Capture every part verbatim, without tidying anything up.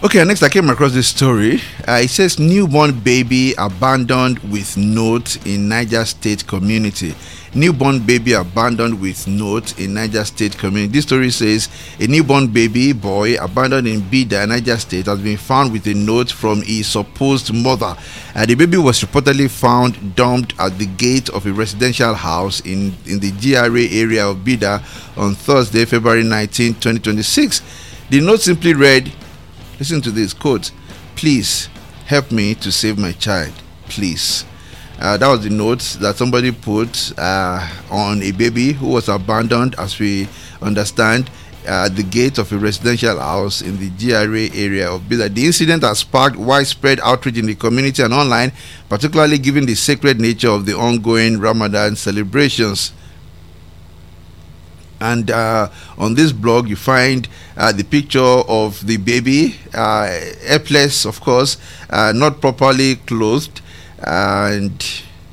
Okay, next I came across this story. Uh, it says newborn baby abandoned with note in Niger State community. Newborn baby abandoned with note in Niger State community. This story says a newborn baby boy abandoned in Bida, Niger State, has been found with a note from his supposed mother. Uh, the baby was reportedly found dumped at the gate of a residential house in, in the G R A area of Bida on Thursday, February nineteenth, twenty twenty-six. The note simply read, listen to this quote, "Please help me to save my child, please." Uh, that was the note that somebody put uh, on a baby who was abandoned, as we understand, uh, at the gate of a residential house in the G R A area of Bida. The incident has sparked widespread outrage in the community and online, particularly given the sacred nature of the ongoing Ramadan celebrations. And uh, on this blog, you find uh, the picture of the baby, uh, helpless, of course, uh, not properly clothed. And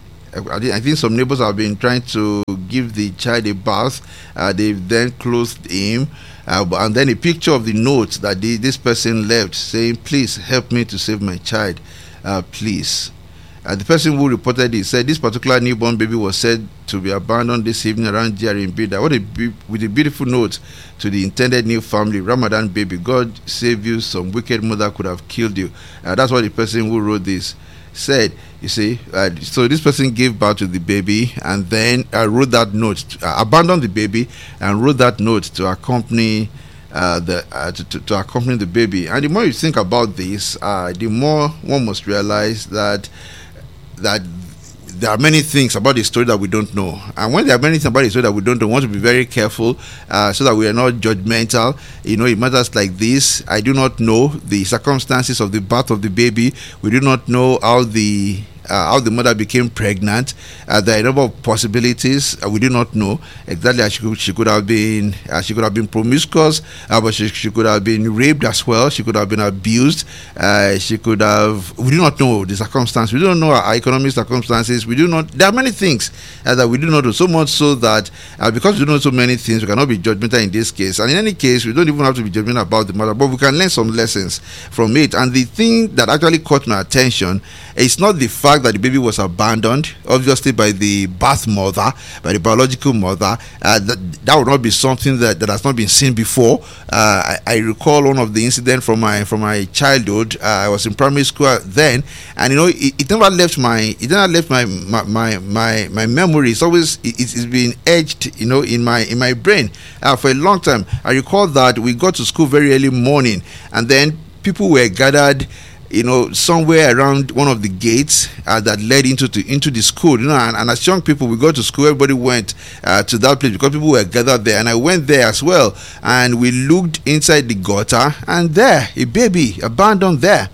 I think some neighbors have been trying to give the child a bath. Uh, they've then clothed him. Uh, and then a picture of the note that the, this person left saying, "Please help me to save my child, uh, please." Uh, the person who reported it said this particular newborn baby was said to be abandoned this evening around G R A in Bida. What a be- with a beautiful note to the intended new family. "Ramadan baby, God save you. Some wicked mother could have killed you." Uh, that's what the person who wrote this said. You see, uh, so this person gave birth to the baby and then uh, wrote that note, uh, abandoned the baby and wrote that note to accompany uh, the uh, to, to, to accompany the baby. And the more you think about this, uh, the more one must realize that that there are many things about the story that we don't know. And when there are many things about the story that we don't know, we want to be very careful uh, so that we are not judgmental. You know, in matters like this, I do not know the circumstances of the birth of the baby. We do not know how the Uh, how the mother became pregnant. Uh, there are a number of possibilities. Uh, we do not know exactly. She could, she could have been uh, she could have been promiscuous, uh, but she, she could have been raped as well. She could have been abused. Uh, she could have. We do not know the circumstances. We don't know our economic circumstances. We do not. There are many things uh, that we do not know. So much so that uh, because we don't know so many things, we cannot be judgmental in this case. And in any case, we don't even have to be judgmental about the matter, but we can learn some lessons from it. And the thing that actually caught my attention is not the fact that the baby was abandoned, obviously by the birth mother, by the biological mother. Uh, that, that would not be something that, that has not been seen before. Uh, I, I recall one of the incidents from my from my childhood. Uh, I was in primary school then, and you know, it, it never left my it never left my my my my, my memory. It's always it, it's been etched, you know, in my in my brain uh, for a long time. I recall that we got to school very early morning, and then people were gathered, you know, somewhere around one of the gates uh, that led into to, into the school, you know, and, and as young people, we go to school, everybody went uh, to that place because people were gathered there, and I went there as well, and we looked inside the gutter, and there, a baby abandoned there.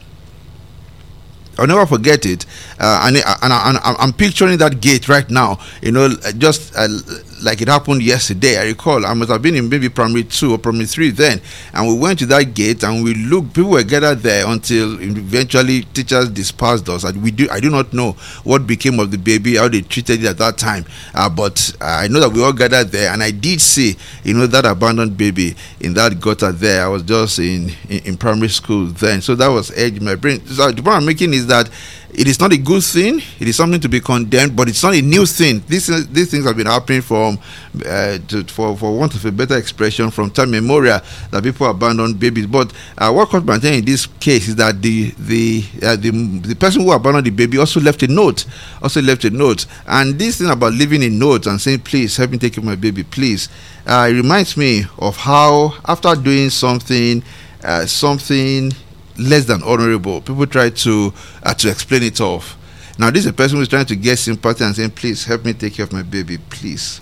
I'll never forget it, uh, and, and, and, and I'm picturing that gate right now, you know, just uh, like it happened yesterday. I recall I must have been in maybe primary two or primary three then, and we went to that gate and we looked. People were gathered there until eventually teachers dispersed us. And we do I do not know what became of the baby, how they treated it at that time, uh, but uh, I know that we all gathered there, and I did see, you know, that abandoned baby in that gutter there. I was just in in, in primary school then, so that was edge in my brain. So the point I'm making is that it is not a good thing. It is something to be condemned, but it's not a new thing. These these things have been happening from, uh, to, for for want of a better expression, from time immemorial, that people abandon babies. But uh, what caught my attention in this case is that the the uh, the the person who abandoned the baby also left a note, also left a note. And this thing about leaving a note and saying, "Please help me take care of my baby, please," uh, it reminds me of how after doing something, uh, something. less than honorable, people try to uh, to explain it off. Now, this is a person who is trying to get sympathy and saying, "Please help me take care of my baby, please."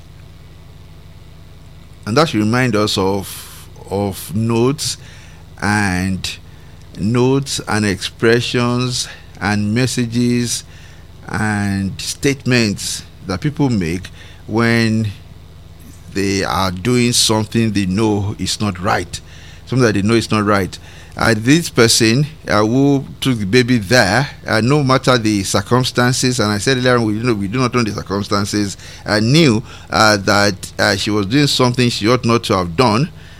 And that should remind us of of notes and notes and expressions and messages and statements that people make when they are doing something they know is not right, something that they know is not right. Uh, this person uh, who took the baby there, uh, no matter the circumstances, and I said earlier, we, you know, we do not know the circumstances, uh, knew uh, that uh, she was doing something she ought not to have done,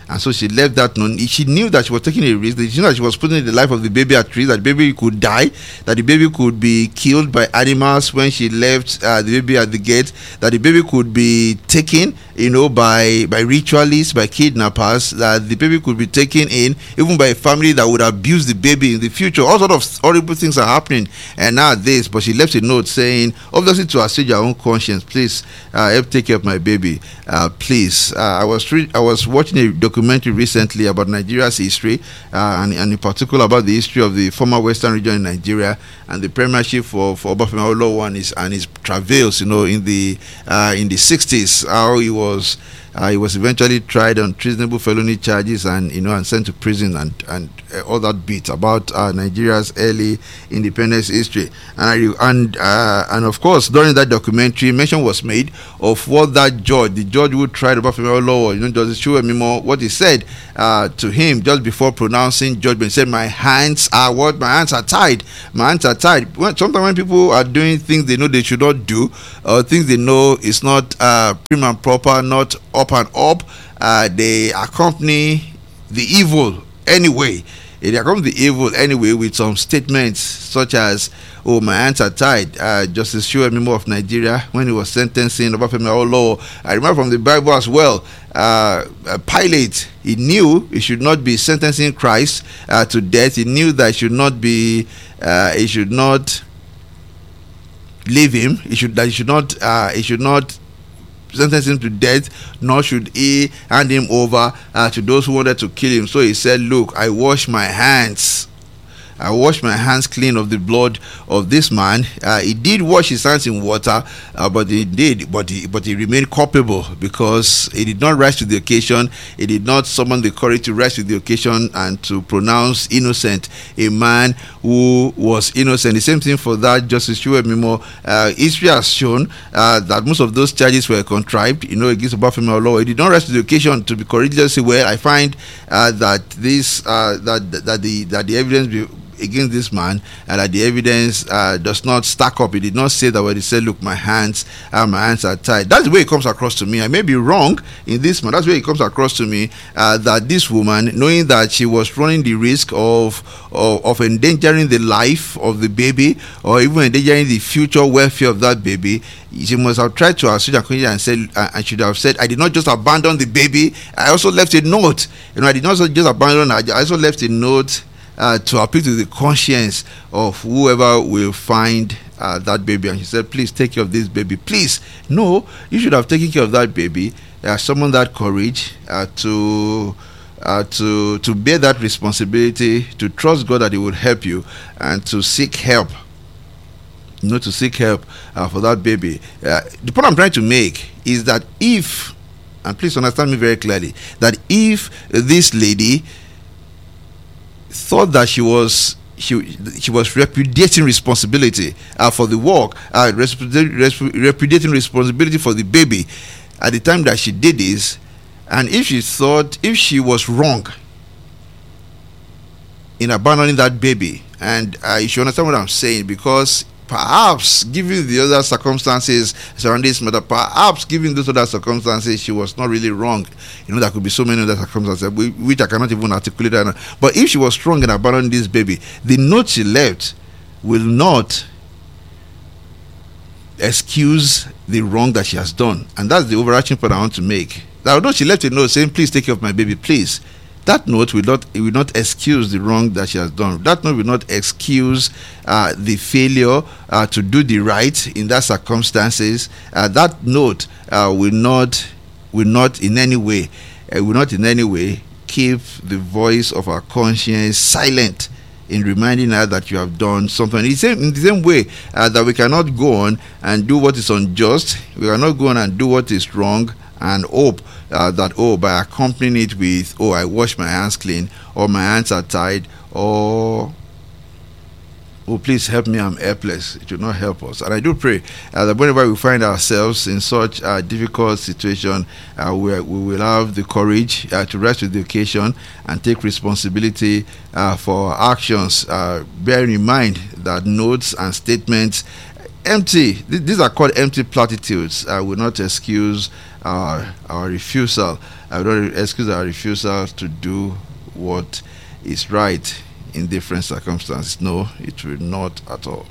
And so she left that known. She knew that she was taking a risk. She knew that she was putting the life of the baby at risk, that the baby could die, that the baby could be killed by animals when she left uh, the baby at the gate, that the baby could be taken, you know, by, by ritualists, by kidnappers, that the baby could be taken in, even by a family that would abuse the baby in the future. All sorts of horrible things are happening and nowadays. But she left a note saying, obviously to assuage her own conscience, please uh, help take care of my baby. Uh, please. Uh, I was re- I was watching a documentary recently about Nigeria's history, uh, and, and in particular about the history of the former Western region in Nigeria and the premiership for for Obafemi Awolowo and his and his travails, you know, in the uh, in the sixties. How he was uh, he was eventually tried on treasonable felony charges and you know and sent to prison and and uh, all that bit about uh, Nigeria's early independence history. And I, and uh, and of course during that documentary, mention was made of what that judge, the judge who tried Obafemi Awolowo, you know, Justice Chukwuemimo, what he said uh, to him just before pronouncing judgment. He said, "My hands are what? My hands are tied. My hands are tied." When, sometimes when people are doing things they know they should not do, or things they know is not uh, prim and proper, not up and up, uh, they accompany the evil anyway. They accompany the evil anyway with some statements such as, "Oh, my hands are tied." Uh, Justice Chukwuemimo of Nigeria, when he was sentencing Obafemi Awolowo, I remember from the Bible as well, uh, Pilate, he knew he should not be sentencing Christ uh, to death. He knew that he should not be, uh, he should not leave him. He should that he should not, uh, he should not sentence him to death, nor should he hand him over uh, to those who wanted to kill him. So he said, "Look, I wash my hands. I wash my hands clean of the blood of this man." Uh, he did wash his hands in water, uh, but he did, but he, but he remained culpable because he did not rise to the occasion. He did not summon the courage to rise to the occasion and to pronounce innocent a man who was innocent. The same thing for that Justice Chukwuemimo. Uh, history has shown uh, that most of those charges were contrived, you know, against Obafemi Awolowo. He did not rise to the occasion to be courageous. Well, I find uh, that this uh, that that the that the evidence be against this man and that the evidence uh, does not stack up. He did not say that when he said, "Look, my hands uh, my hands are tied." That's the way it comes across to me. I may be wrong in this man. That's the way it comes across to me, uh, that this woman, knowing that she was running the risk of, of of endangering the life of the baby or even endangering the future welfare of that baby, she must have tried to assuage her conscience and said, uh, and should have said, "I did not just abandon the baby. I also left a note. You know, I did not just abandon her. I also left a note Uh, to appeal to the conscience of whoever will find uh, that baby." And she said, "Please take care of this baby. Please." No, you should have taken care of that baby. Uh, summon that courage uh, to uh, to to bear that responsibility, to trust God that He will help you, and to seek help. You know, to seek help uh, for that baby. Uh, the point I'm trying to make is that if, and please understand me very clearly, that if this lady thought that she was she she was repudiating responsibility uh, for the work, uh, repudiating responsibility for the baby at the time that she did this, and if she thought if she was wrong in abandoning that baby, and uh, you should understand what I'm saying, because perhaps given the other circumstances surrounding this matter, perhaps given those other circumstances, she was not really wrong. You know, there could be so many other circumstances which I cannot even articulate right now. But if she was strong in abandoning this baby, the note she left will not excuse the wrong that she has done. And that's the overarching point I want to make. That although she left a note saying, "Please take care of my baby, please," that note will not it will not excuse the wrong that she has done. That note will not excuse uh, the failure uh, to do the right in that circumstances. Uh, that note uh, will not will not in any way uh, will not in any way keep the voice of our conscience silent in reminding her that you have done something. In the same, in the same way uh, that we cannot go on and do what is unjust, we cannot go on and do what is wrong and hope uh, that, oh, by accompanying it with, "Oh, I wash my hands clean," or "My hands are tied," or, "Oh, please help me, I'm helpless," it will not help us. And I do pray uh, that whenever we find ourselves in such a difficult situation, uh, we, we will have the courage uh, to rise to the occasion and take responsibility uh, for our actions, uh, bearing in mind that notes and statements, empty, th- these are called empty platitudes, uh, will not excuse our, our refusal I will not excuse our refusal to do what is right in different circumstances. No, it will not at all.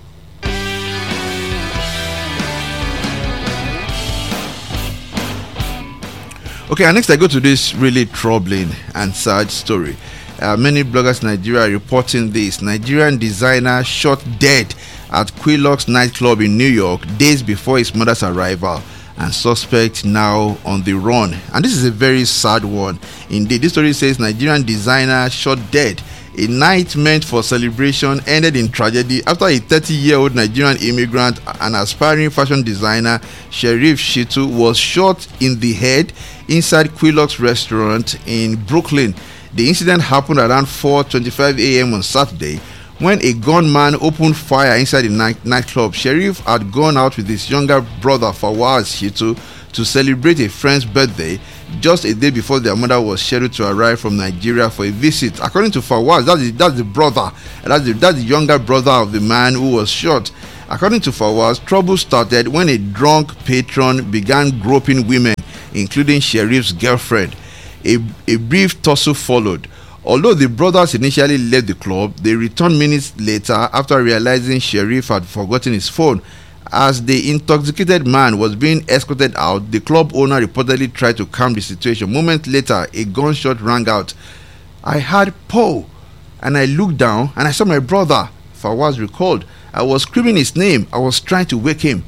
Okay, and next I go to this really troubling and sad story. Uh, many bloggers in Nigeria are reporting this. Nigerian designer shot dead at Quilox nightclub in New York days before his mother's arrival, and suspect now on the run. And this is a very sad one indeed. This story says Nigerian designer shot dead. A night meant for celebration ended in tragedy after a thirty-year-old Nigerian immigrant and aspiring fashion designer, Sherif Shitu, was shot in the head inside Quilox restaurant in Brooklyn. The incident happened around four twenty-five a.m. on Saturday when a gunman opened fire inside the night- nightclub. Sherif had gone out with his younger brother Fawaz Shitu to celebrate a friend's birthday just a day before their mother was scheduled to arrive from Nigeria for a visit. According to Fawaz, that's the, that's the brother, that's the, that's the younger brother of the man who was shot. According to Fawaz, trouble started when a drunk patron began groping women, including Sherif's girlfriend. A, a brief tussle followed. Although the brothers initially left the club, they returned minutes later after realizing Sherif had forgotten his phone. As the intoxicated man was being escorted out, the club owner reportedly tried to calm the situation. Moments later, a gunshot rang out. "I heard Poe, and I looked down and I saw my brother," Fawaz recalled. "I was screaming his name. I was trying to wake him."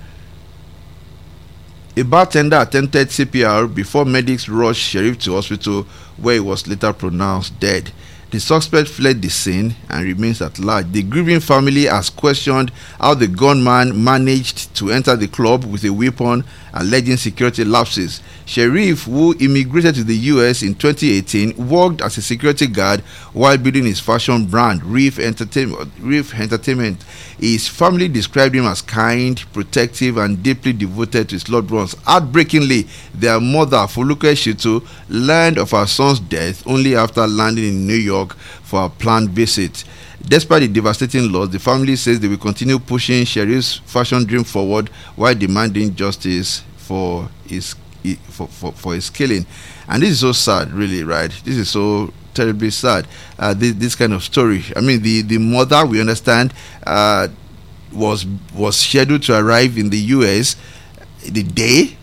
A bartender attempted C P R before medics rushed Sherif to hospital, where he was later pronounced dead. The suspect fled the scene and remains at large. The grieving family has questioned how the gunman managed to enter the club with a weapon, alleging security lapses. Sherif, who immigrated to the U S in twenty eighteen, worked as a security guard while building his fashion brand, Reef Entertainment. Reef Entertainment. His family described him as kind, protective, and deeply devoted to his loved ones. Heartbreakingly, their mother, Foluke Shitu, learned of her son's death only after landing in New York for a planned visit. Despite the devastating loss, the family says they will continue pushing Sherif's fashion dream forward while demanding justice for his for, for, for his killing. And this is so sad, really, right? This is so terribly sad. Uh, this, this kind of story. I mean, the, the mother, we understand, uh, was was scheduled to arrive in the U S the day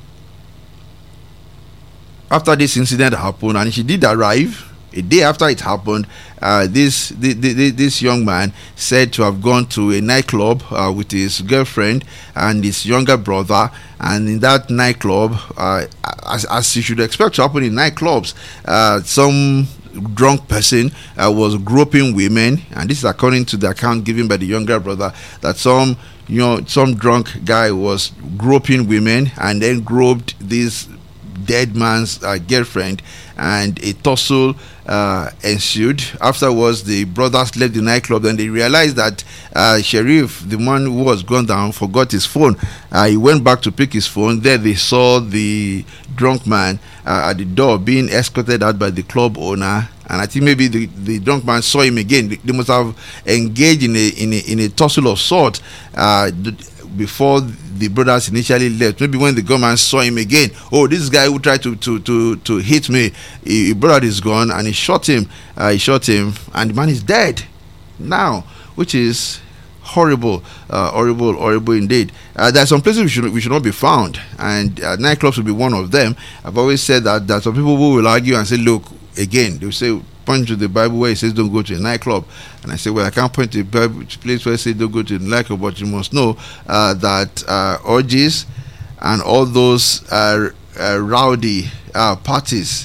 after this incident happened, and she did arrive. A day after it happened, uh, this, this this young man said to have gone to a nightclub uh, with his girlfriend and his younger brother, and in that nightclub, uh, as, as you should expect to happen in nightclubs, uh, some drunk person uh, was groping women, and this is according to the account given by the younger brother, that some you know some drunk guy was groping women and then groped this dead man's uh, girlfriend, and a tussle uh, ensued. Afterwards, the brothers left the nightclub, and they realized that uh, Sherif, the one who was gone down, forgot his phone. Uh, he went back to pick his phone. There they saw the drunk man uh, at the door being escorted out by the club owner, and I think maybe the, the drunk man saw him again. They, they must have engaged in a in a, in a tussle of sort uh, before the brothers initially left. Maybe when the gunman saw him again, oh, this guy who tried to to to, to hit me, he, he brought out his gun and he shot him. Uh, he shot him, and the man is dead now, which is horrible, uh, horrible, horrible indeed. Uh, there are some places we should we should not be found, and uh, nightclubs will be one of them. I've always said that there are some people who will argue and say, look, again, they will say, point to the Bible where it says don't go to a nightclub, and I say, well, I can't point to a Bible place where it says don't go to a nightclub, but you must know uh, that uh, orgies and all those uh, uh, rowdy uh, parties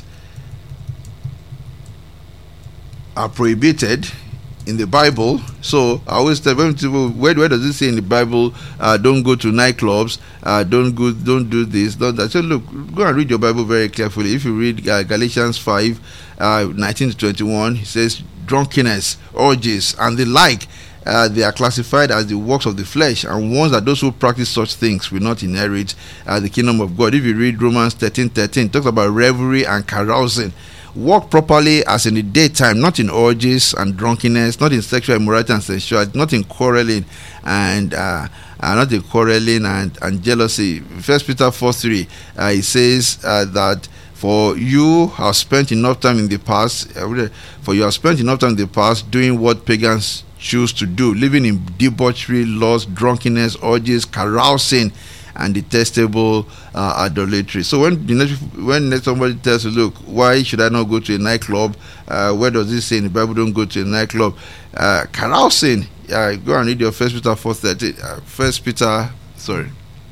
are prohibited in the Bible. So I always tell people, where, where does it say in the Bible uh, don't go to nightclubs, uh, don't go, don't do this, don't that? So look, go and read your Bible very carefully. If you read uh, Galatians five, uh, nineteen to twenty-one, it says drunkenness, orgies, and the like, uh, they are classified as the works of the flesh, and warns that those who practice such things will not inherit uh, the kingdom of God. If you read Romans thirteen thirteen, it talks about revelry and carousing. Walk properly as in the daytime, not in orgies and drunkenness, not in sexual immorality and sensuality, not in quarreling and uh, uh, not in quarreling and, and jealousy. First Peter four three, uh, it says uh, that For you have spent enough time in the past, for you have spent enough time in the past doing what pagans choose to do, living in debauchery, lust, drunkenness, orgies, carousing, and detestable uh, idolatry. So when you know, when somebody tells you, look, why should I not go to a nightclub? Uh, where does it say in the Bible don't go to a nightclub? Uh, carousing. Uh, go and read your First Peter four thirty. Uh, First Peter, sorry.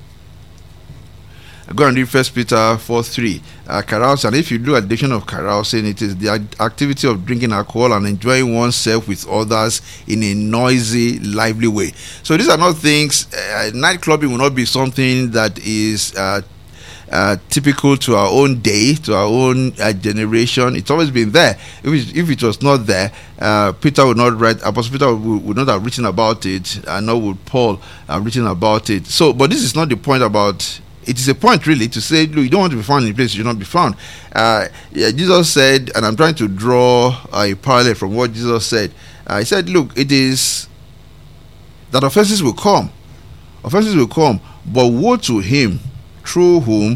Go and read First Peter four three. Uh, carousing. And if you do a definition of carousing, it is the activity of drinking alcohol and enjoying oneself with others in a noisy, lively way. So these are not things. Uh, nightclubbing will not be something that is uh, uh, typical to our own day, to our own uh, generation. It's always been there. If it, if it was not there, uh, Peter would not write. Apostle Peter would, would not have written about it, and nor would Paul have written about it. So, but this is not the point about. It is a point really to say, look, you don't want to be found in a place you should not be found. Uh, yeah, Jesus said, and I'm trying to draw a parallel from what Jesus said. Uh, he said, look, it is that offenses will come. Offenses will come, but woe to him through whom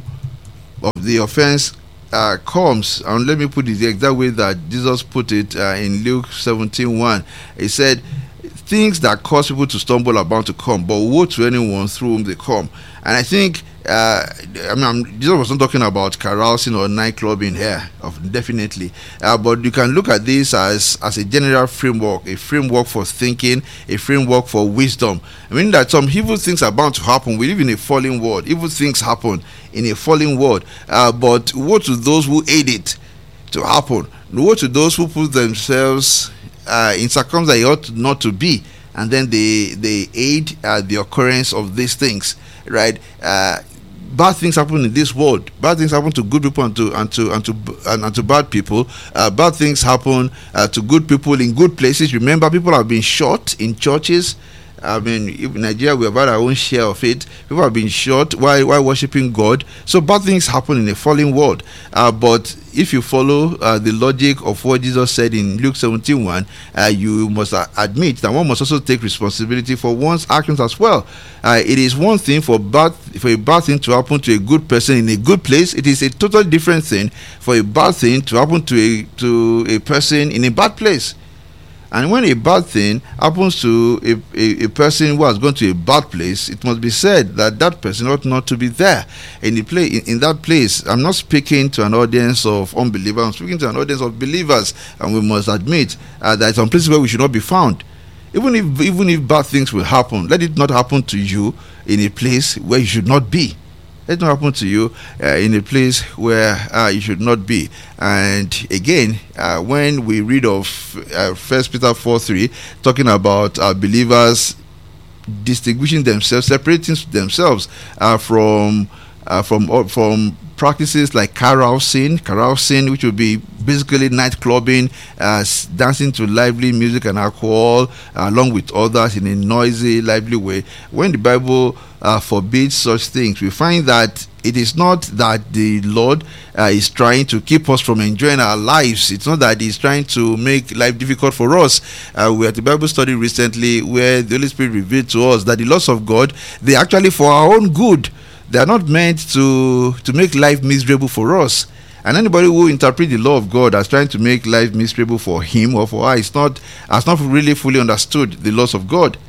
of the offense uh, comes. And let me put it the exact way that Jesus put it uh, in Luke seventeen one. He said, things that cause people to stumble are bound to come, but woe to anyone through whom they come. And I think Uh, I mean, I'm, Jesus was not talking about carousing or nightclubbing here, of definitely. Uh, but you can look at this as as a general framework, a framework for thinking, a framework for wisdom. I mean that some evil things are bound to happen. We live in a fallen world. Evil things happen in a fallen world. Uh, but woe to those who aid it to happen. Woe to those who put themselves uh, in circumstances they ought not to be, and then they they aid uh, the occurrence of these things. Right? Uh, Bad things happen in this world. Bad things happen to good people and to and to and to and, and to bad people. Uh, bad things happen uh, to good people in good places. Remember, people have been shot in churches. I mean, in Nigeria, we have had our own share of it. People have been shot while while worshiping God. So bad things happen in a fallen world. Uh, but if you follow uh, the logic of what Jesus said in Luke seventeen one, uh, you must uh, admit that one must also take responsibility for one's actions as well. Uh, it is one thing for bad for a bad thing to happen to a good person in a good place. It is a totally different thing for a bad thing to happen to a to a person in a bad place. And when a bad thing happens to a, a, a person who has gone to a bad place, it must be said that that person ought not to be there in the play in, in that place. I'm not speaking to an audience of unbelievers. I'm speaking to an audience of believers, and we must admit uh, that some places where we should not be found. Even if even if bad things will happen, let it not happen to you in a place where you should not be. Let it not happen to you uh, in a place where uh, you should not be. And again, uh, when we read of uh, First Peter four three, talking about uh, believers distinguishing themselves, separating themselves uh, from uh, from uh, from practices like carousing, carousing, which would be basically night clubbing, uh, dancing to lively music and alcohol, uh, along with others in a noisy, lively way. When the Bible uh, forbids such things, we find that it is not that the Lord uh, is trying to keep us from enjoying our lives. It's not that He's trying to make life difficult for us. Uh, we had a Bible study recently where the Holy Spirit revealed to us that the laws of God, they are actually for our own good. They are not meant to to make life miserable for us. And anybody who interprets the law of God as trying to make life miserable for him or for her is not has not really fully understood the laws of God.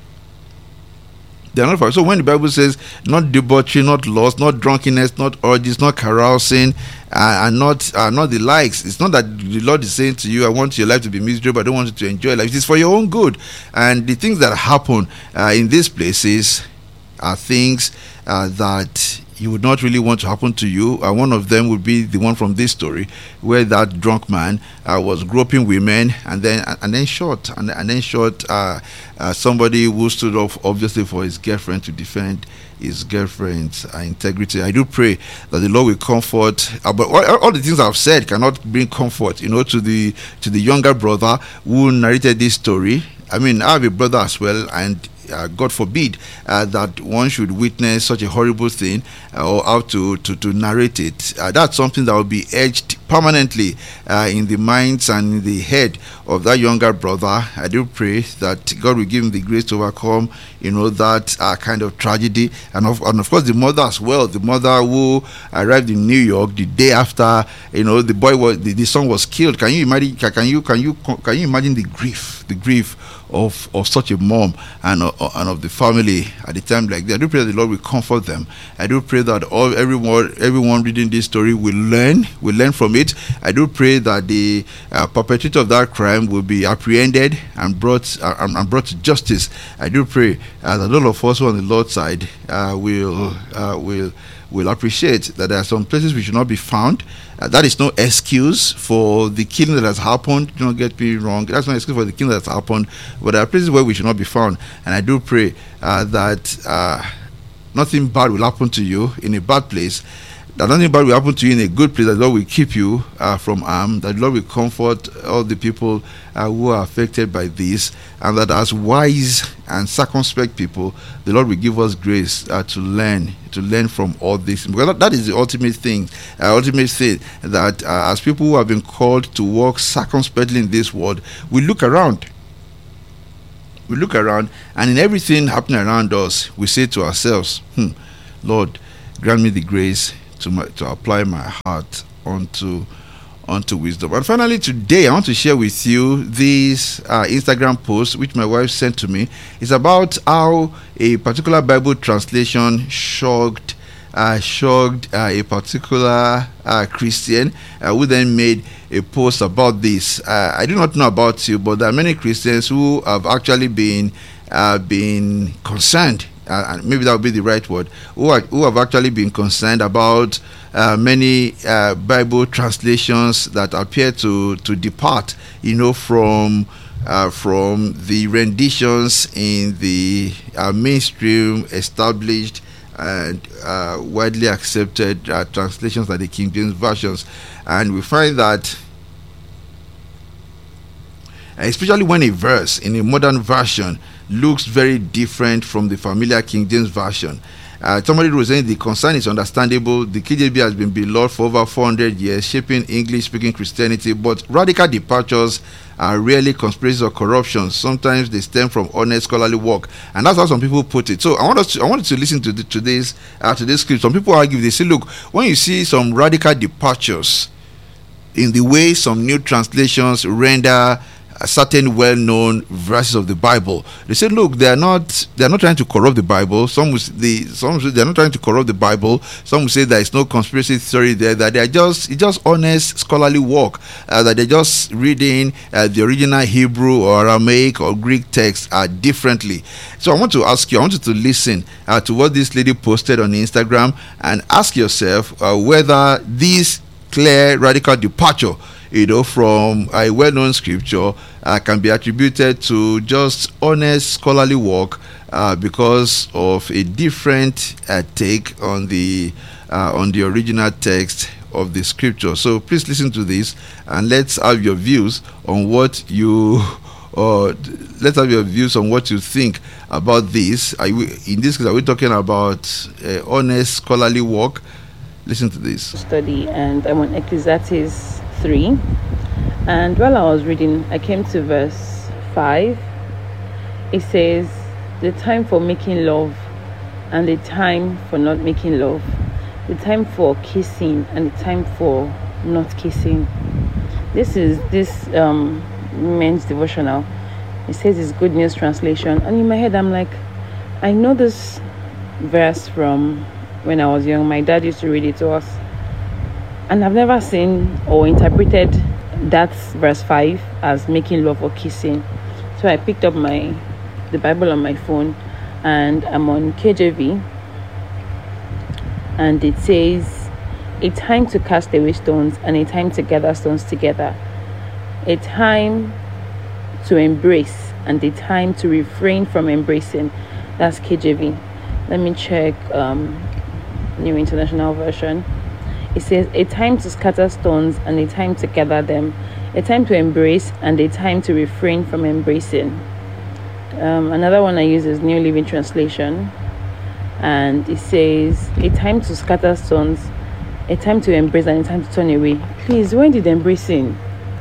They are not for. So when the Bible says not debauchery, not lust, not drunkenness, not orgies, not carousing, uh, and not uh, not the likes, it's not that the Lord is saying to you, I want your life to be miserable, I don't want you to enjoy life. It is for your own good. And the things that happen uh, in these places are things uh, that you would not really want to happen to you. Uh, one of them would be the one from this story, where that drunk man uh, was groping women and then and then shot and, and then shot uh, uh, somebody who stood up obviously for his girlfriend to defend his girlfriend's uh, integrity. I do pray that the Lord will comfort. Uh, but all, all the things I've said cannot bring comfort, you know, to the to the younger brother who narrated this story. I mean, I have a brother as well, and uh, God forbid uh, that one should witness such a horrible thing uh, or how to, to, to narrate it. Uh, that's something that will be etched permanently uh, in the minds and in the head of that younger brother. I do pray that God will give him the grace to overcome, you know, that uh, kind of tragedy. And of, and of course, the mother as well. The mother who arrived in New York the day after, you know, the boy was the, the son was killed. Can you imagine? Can, can you can you can you imagine the grief, the grief of of such a mom and uh, and of the family at the time like that? I do pray that the Lord will comfort them. I do pray that all everyone everyone reading this story will learn, will learn from it. I do pray that the uh, perpetrator of that crime will be apprehended and brought uh, and brought to justice. I do pray uh, that all of us who are on the Lord's side uh, will uh, will will appreciate that there are some places we should not be found. Uh, that is no excuse for the killing that has happened. Do not get me wrong. That's no excuse for the killing that has happened. But there are places where we should not be found. And I do pray uh, that uh, nothing bad will happen to you in a bad place. That nothing bad will happen to you in a good place. That the Lord will keep you uh, from harm. That the Lord will comfort all the people uh, who are affected by this. And that as wise and circumspect people, the Lord will give us grace uh, to learn, to learn from all this. Because that, that is the ultimate thing, uh, ultimate thing, that uh, as people who have been called to walk circumspectly in this world, we look around. We look around, and in everything happening around us, we say to ourselves, hmm, Lord, grant me the grace to my, to apply my heart unto unto wisdom. And finally, today I want to share with you this uh, Instagram post which my wife sent to me. It's about how a particular Bible translation shocked uh, shocked uh, a particular uh, Christian uh, who then made a post about this. Uh, I do not know about you, but there are many Christians who have actually been uh, been concerned. Uh, and maybe that would be the right word, who, are, who have actually been concerned about uh, many uh, Bible translations that appear to, to depart, you know, from uh, from the renditions in the uh, mainstream, established and uh, widely accepted uh, translations like the King James versions. And we find that, especially when a verse in a modern version looks very different from the familiar King James version. Uh, somebody was saying the concern is understandable. The K J V has been beloved for over four hundred years, shaping English-speaking Christianity, but radical departures are rarely conspiracies or corruption. Sometimes they stem from honest scholarly work, and that's how some people put it. So I want us to, I wanted to listen to the, to this uh, to this script. Some people argue, they say, look, when you see some radical departures in the way some new translations render certain well-known verses of the Bible, they say, look, they are not they are not trying to corrupt the Bible. Some will, the some say they are not trying to corrupt the Bible. Some will say there is no conspiracy theory there, that they are just it's just honest scholarly work, uh, that they're just reading uh, the original Hebrew or Aramaic or Greek text uh, differently. So I want to ask you, I want you to listen uh, to what this lady posted on Instagram and ask yourself uh, whether this clear radical departure, you know, from a well-known scripture uh, can be attributed to just honest scholarly work uh, because of a different uh, take on the uh, on the original text of the scripture. So please listen to this and let's have your views on what you or let's have your views on what you think about this. Are we, in this case, are we talking about uh, honest scholarly work? Listen to this. Study, and I'm on Ecclesiastes three, and while I was reading, I came to verse five. It says, the time for making love and the time for not making love, the time for kissing and the time for not kissing. This is this um men's devotional. It says it's Good News Translation, and in my head I'm like, I know this verse from when I was young. My dad used to read it to us, and I've never seen or interpreted that verse five as making love or kissing. So I picked up my the Bible on my phone, and I'm on K J V, and it says, a time to cast away stones and a time to gather stones together, a time to embrace and a time to refrain from embracing. That's K J V. Let me check um New International Version. It says, a time to scatter stones and a time to gather them, a time to embrace and a time to refrain from embracing. Um, another one I use is New Living Translation, and it says, a time to scatter stones, a time to embrace, and a time to turn away. Please, when did embracing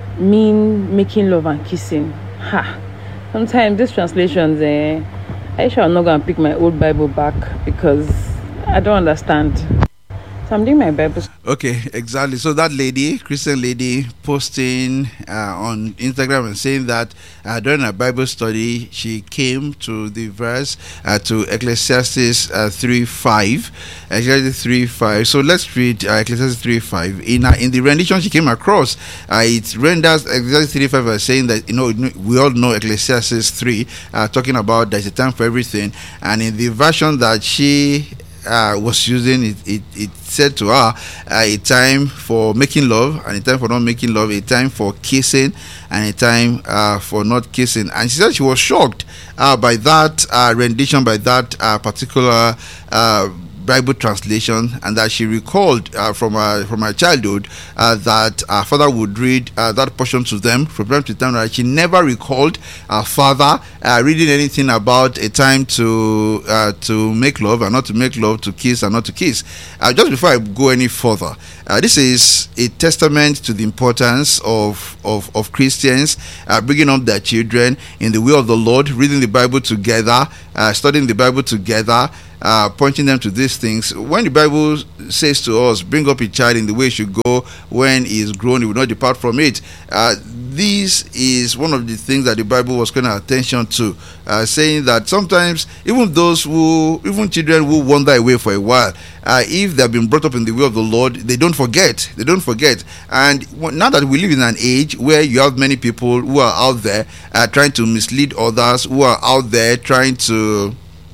mean making love and kissing? Ha! Sometimes these translations, eh, I shall not go and pick my old Bible back because I don't understand. So I'm doing my Bible. Okay, exactly. So that lady, Christian lady, posting uh, on Instagram and saying that uh, during a Bible study, she came to the verse uh, to Ecclesiastes uh, three five. Ecclesiastes three five. So let's read uh, Ecclesiastes three five. In uh, in the rendition she came across, uh, it renders Ecclesiastes three five as saying that, you know, we all know Ecclesiastes three, uh, talking about there's a time for everything. And in the version that she Uh, was using it, it, it said to her, uh, a time for making love and a time for not making love, a time for kissing and a time uh, for not kissing. And she said she was shocked uh, by that uh, rendition, by that uh, particular uh, Bible translation, and that she recalled uh, from her from her childhood uh, that her father would read uh, that portion to them from time to time. That she never recalled her father uh, reading anything about a time to uh, to make love and not to make love, to kiss and not to kiss. Uh, just before I go any further, uh, this is a testament to the importance of of, of Christians uh, bringing up their children in the way of the Lord, reading the Bible together, uh, studying the Bible together. Uh, pointing them to these things. When the Bible says to us, bring up a child in the way he should go, when he is grown, he will not depart from it. Uh, this is one of the things that the Bible was calling attention to, uh, saying that sometimes even those who, even children who wander away for a while, uh, if they have been brought up in the way of the Lord, they don't forget. They don't forget. And now that we live in an age where you have many people who are out there uh, trying to mislead others, who are out there trying to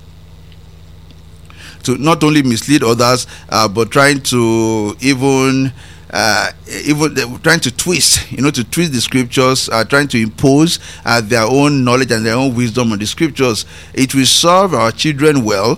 to not only mislead others, uh, but trying to even uh, even trying to twist, you know, to twist the scriptures, uh, trying to impose uh, their own knowledge and their own wisdom on the scriptures. It will serve our children well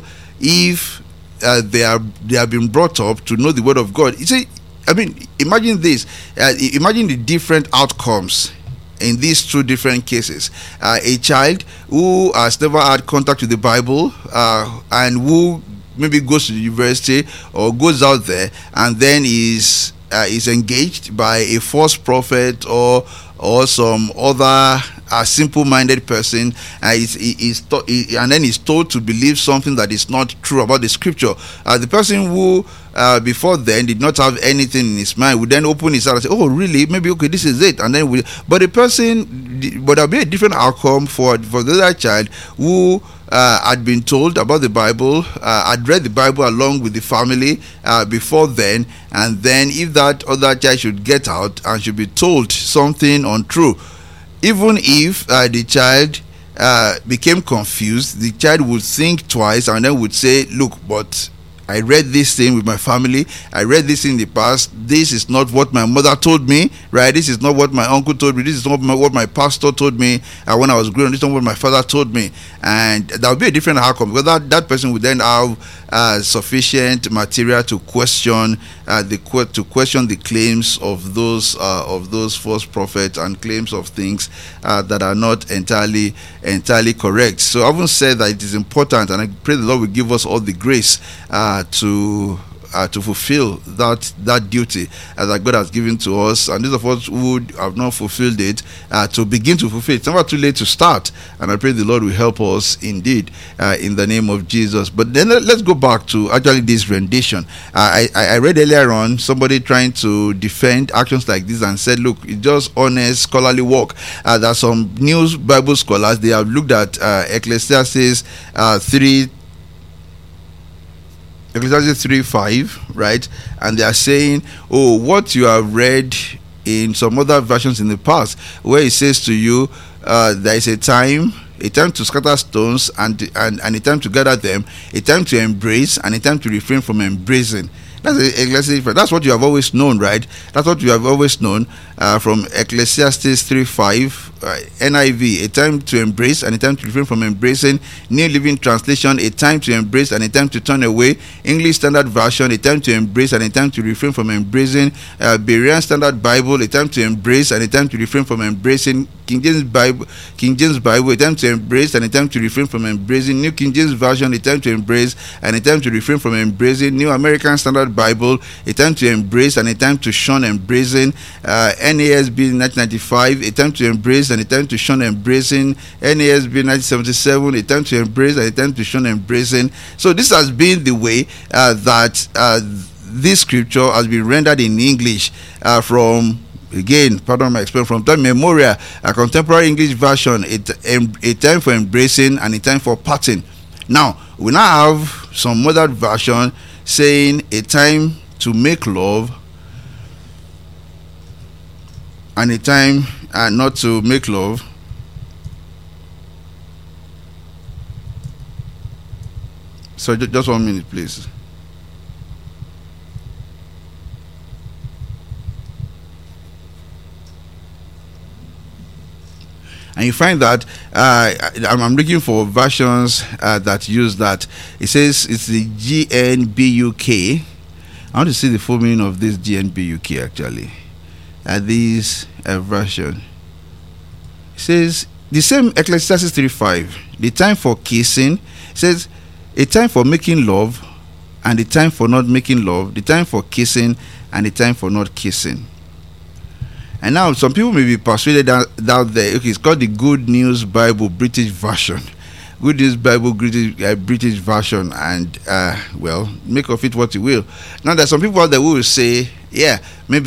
if uh, they are they have been brought up to know the word of God. You see, I mean, imagine this. Uh, imagine the different outcomes in these two different cases. Uh, a child who has never had contact with the Bible uh, and who maybe goes to the university or goes out there and then is uh, is engaged by a false prophet or or some other uh, simple-minded person, uh, is, is to, is, and then is told to believe something that is not true about the scripture. Uh, the person who uh, before then did not have anything in his mind would then open his heart and say, "Oh, really? Maybe okay, this is it." And then, we, but the person, but there'll be a different outcome for for the other child who Uh, had been told about the Bible, uh, had read the Bible along with the family uh, before then, and then if that other child should get out and should be told something untrue, even if uh, the child uh, became confused, the child would think twice and then would say, "Look, but I read this thing with my family. I read this in the past. This is not what my mother told me, right? This is not what my uncle told me. This is not my, what my pastor told me uh, when I was growing up. This is not what my father told me." And that would be a different outcome, because that, that person would then have uh, sufficient material to question uh, the to question the claims of those uh, of those false prophets and claims of things uh, that are not entirely entirely correct. So I haven't said that it is important, and I pray the Lord will give us all the grace Uh, to uh, to fulfill that that duty uh, that God has given to us, and those of us who have not fulfilled it, uh, to begin to fulfill it. It's never too late to start, and I pray the Lord will help us indeed uh, in the name of Jesus. But then let's go back to actually this rendition. Uh, I, I read earlier on somebody trying to defend actions like this and said, "Look, it's just honest scholarly work." Uh, there are some new Bible scholars, they have looked at uh, Ecclesiastes uh, three. Ecclesiastes three five, right? And they are saying, "Oh, what you have read in some other versions in the past, where it says to you, uh, there is a time, a time to scatter stones and, and, and a time to gather them, a time to embrace and a time to refrain from embracing." That's Ecclesiastes. That's what you have always known, right? That's what you have always known uh, from Ecclesiastes three five. uh, N I V, a time to embrace and a time to refrain from embracing. New Living Translation, a time to embrace and a time to turn away. English Standard Version, a time to embrace and a time to refrain from embracing. uh, Berean Standard Bible, a time to embrace and a time to refrain from embracing. King James Bible, King James Bible, a time to embrace and a time to refrain from embracing. New King James Version, a time to embrace and a time to refrain from embracing. New American Standard Bible, a time to embrace and a time to shun embracing. uh, N A S B nineteen ninety-five, a time to embrace and a time to shun embracing. N A S B nineteen seventy-seven, a time to embrace and a time to shun embracing. So this has been the way uh, that uh, this scripture has been rendered in English uh, from, again, pardon my expression, from time memorial. A contemporary English version, a, a time for embracing and a time for parting. Now we now have some modern version saying a time to make love and a time uh, not to make love. So ju- just one minute, please. And you find that uh, I'm, I'm looking for versions uh, that use that. It says it's the G N B U K. I want to see the full meaning of this G N B U K actually. Uh, this uh, version. It says the same Ecclesiastes three five. The time for kissing. It says a time for making love and a time for not making love. The time for kissing and the time for not kissing. And now some people may be persuaded out, out there. Okay, it's called the Good News Bible British Version. Good News Bible British, uh, British Version, and uh, well, make of it what you will. Now there's some people out there who will say, yeah, maybe